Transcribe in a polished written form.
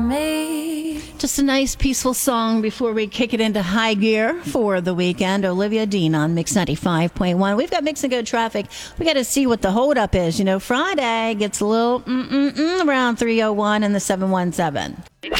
me. Just a nice, peaceful song before we kick it into high gear for the weekend. Olivia Dean on Mix 95.1. We've got Mix and Go traffic. We got to see what the holdup is. You know, Friday gets a little around 301 in the 717.